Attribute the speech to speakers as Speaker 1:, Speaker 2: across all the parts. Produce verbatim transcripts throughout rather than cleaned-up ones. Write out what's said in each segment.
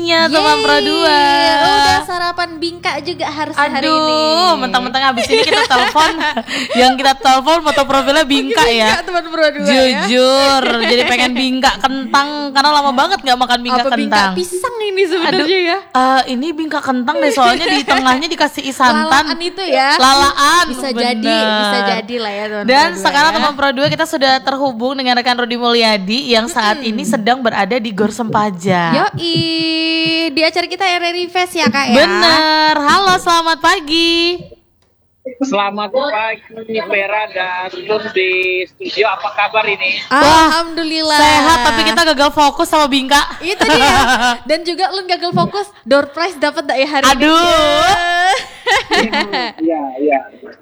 Speaker 1: paginya teman Pro dua.
Speaker 2: Udah sarapan bingka juga harus hari ini.
Speaker 1: Aduh, mentang-mentang habis ini kita telepon. Yang kita telepon foto profilnya bingka ya.
Speaker 2: Teman Pro dua.
Speaker 1: Jujur, ya? Jadi pengen bingka kentang karena lama banget nggak makan bingka
Speaker 2: Apa
Speaker 1: kentang.
Speaker 2: Bingka pisang ini sebenarnya ya?
Speaker 1: Uh, ini bingka kentang deh, soalnya di tengahnya dikasih santan.
Speaker 2: Lalaan itu ya.
Speaker 1: Lalaan.
Speaker 2: Bisa
Speaker 1: bener.
Speaker 2: jadi, bisa jadi lah ya teman.
Speaker 1: Dan
Speaker 2: Pro
Speaker 1: sekarang
Speaker 2: ya.
Speaker 1: teman Pro dua kita sudah terhubung dengan rekan Rudi Mulyadi yang saat hmm. ini sedang berada di Gor Sempaja.
Speaker 2: Yoi, di acara kita R R I Fest ya kak ya.
Speaker 1: Bener, halo selamat pagi.
Speaker 3: Selamat pagi Vera dan Lun di studio, apa kabar ini?
Speaker 2: Alhamdulillah.
Speaker 1: Sehat, tapi kita gagal fokus sama bingka.
Speaker 2: Itu dia. Dan juga Lun gagal fokus, door prize dapat tak ya hari
Speaker 1: Aduh.
Speaker 2: ini?
Speaker 3: Iya, iya.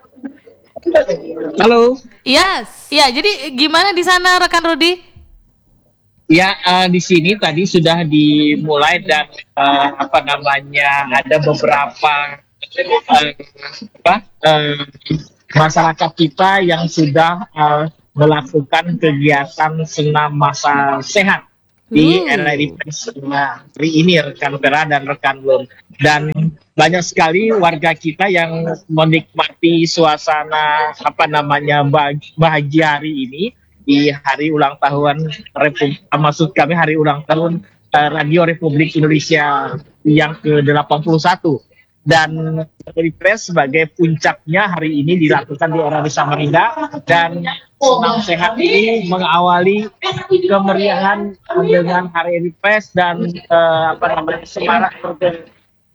Speaker 3: Halo.
Speaker 1: Yes. Iya, jadi gimana di sana rekan Rudi?
Speaker 3: Ya, uh, di sini tadi sudah dimulai dan uh, apa namanya ada beberapa uh, apa uh, masyarakat kita yang sudah uh, melakukan kegiatan senam massal sehat di R R I Fest hari ini rekan Vera dan rekan Lun, dan banyak sekali warga kita yang menikmati suasana apa namanya bahagia hari ini di hari ulang tahun Republik, maksud kami hari ulang tahun uh, Radio Republik Indonesia yang ke delapan puluh satu, dan Refresh sebagai puncaknya hari ini dilakukan di R R I Samarinda, dan senam sehat ini mengawali kemeriahan dengan hari Refresh dan uh, apa namanya semarak bergen.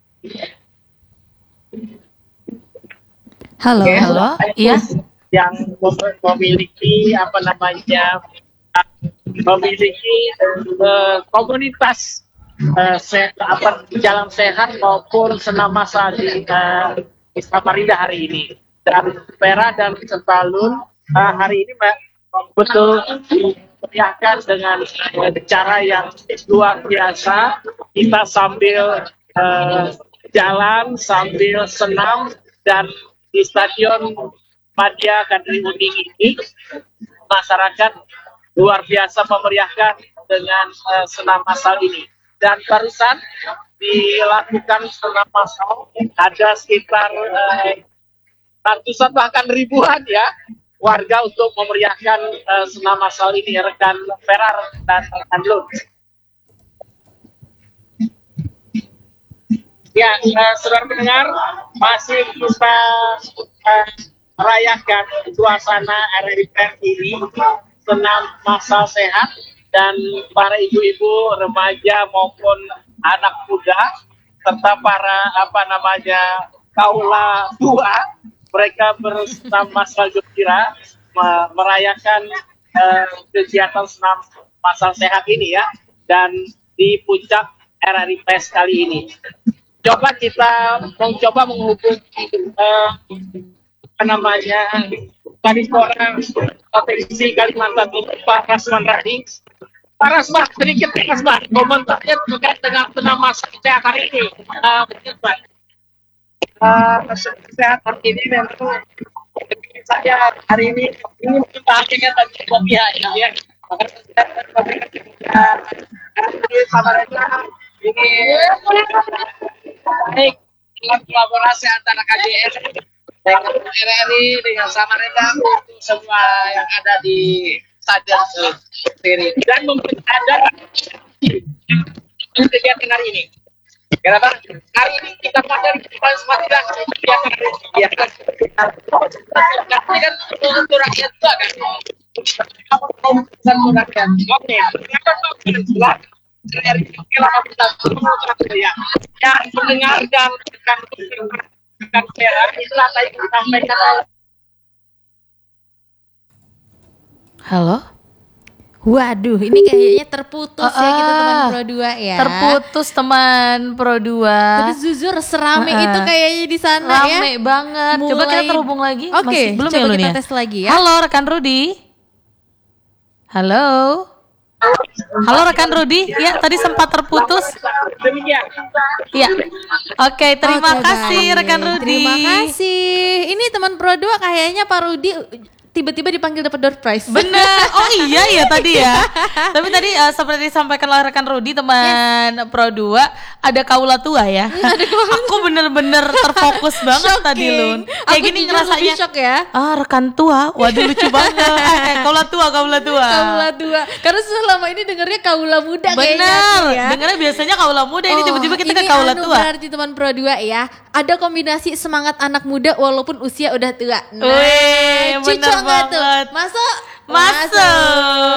Speaker 1: Halo,
Speaker 3: okay.
Speaker 1: halo, iya.
Speaker 3: Yang memiliki apa namanya memiliki uh, komunitas uh, se apa jalan sehat maupun senam massal di uh, Samarinda hari ini, dan Vera dan serta Lun uh, hari ini betul dimeriahkan dengan uh, cara yang luar biasa. Kita sambil uh, jalan sambil senam, dan di stadion Madya Kadri Uning ini masyarakat luar biasa memeriahkan dengan uh, senam massal ini. Dan barusan dilakukan senam massal ada sekitar uh, ratusan bahkan ribuan ya warga untuk memeriahkan uh, senam massal ini, rekan Vera dan rekan Lun. Ya, uh, saudara pendengar, masih kita uh, merayakan suasana R R I Fest ini, senam massal sehat, dan para ibu-ibu, remaja maupun anak muda serta para apa namanya kaula tua, mereka bersenam massal gembira merayakan uh, kegiatan senam massal sehat ini ya, dan di puncak R R I Fest kali ini. Coba kita mencoba menghubungi uh, apa namanya Kadipora Provinsi Kalimantan Timur, Pak Rasman Rading. Pak Rasman, sedikit Pak Rasman, komentarnya terkait dengan senam massal sehat hari ini. Uh, Pak, uh, sehat hari ini memang saya hari ini ini mungkin bahagianya tadi kopi ya, ya. Karena Samarinda ini baik dalam kolaborasi antara K J S dengan R R I dengan Samarinda untuk semua yang ada di stadion sendiri, dan memperada kegiatan hari ini. Kenapa? Hari ini kita pada di Samarinda kegiatan hari ini ya. Ini kan untuk rakyat juga kan. Untuk rakyat. Oke. Dari ya, ya mendengar dan akan akan Vera, itulah tadi kita sampaikan.
Speaker 1: Halo.
Speaker 2: Waduh, ini kayaknya terputus uh, ya kita teman Pro dua ya.
Speaker 1: Terputus teman Pro dua.
Speaker 2: Tapi jujur serame uh, itu kayaknya di sana
Speaker 1: rame
Speaker 2: ya.
Speaker 1: Rame banget.
Speaker 2: Mulai...
Speaker 1: Coba kita terhubung lagi.
Speaker 2: Oke, okay,
Speaker 1: belum
Speaker 2: coba
Speaker 1: ya,
Speaker 2: kita
Speaker 1: ya?
Speaker 2: tes lagi ya.
Speaker 1: Halo rekan Rudi. Halo. Halo rekan Rudi, ya tadi sempat terputus. Ya, oke okay, terima okay, kasih baik. Rekan Rudi.
Speaker 2: Terima kasih. Ini teman Pro dua kayaknya Pak Rudi tiba-tiba dipanggil dapat door prize.
Speaker 1: Bener. Oh iya ya tadi ya. Tapi tadi uh, seperti disampaikan oleh rekan Rudi teman yes. Pro dua ada kaula tua ya. Aku bener-bener terfokus banget
Speaker 2: Shocking.
Speaker 1: tadi Lun. Kayak gini ngerasanya.
Speaker 2: Shock ya.
Speaker 1: Ah rekan tua, waduh lucu banget. eh, kaula tua, kaula tua.
Speaker 2: Kaula tua. Karena selama ini dengernya kaula muda
Speaker 1: Bener.
Speaker 2: kayaknya ya.
Speaker 1: Dengernya biasanya kaula muda, ini
Speaker 2: Oh,
Speaker 1: tiba-tiba kita
Speaker 2: ini
Speaker 1: ke kaula
Speaker 2: anu
Speaker 1: tua.
Speaker 2: Berarti teman Pro dua ya. Ada kombinasi semangat anak muda walaupun usia udah tua. Nah,
Speaker 1: Wih,
Speaker 2: cocok
Speaker 1: bener
Speaker 2: nggak tuh?
Speaker 1: banget.
Speaker 2: Masuk.
Speaker 1: Masuk.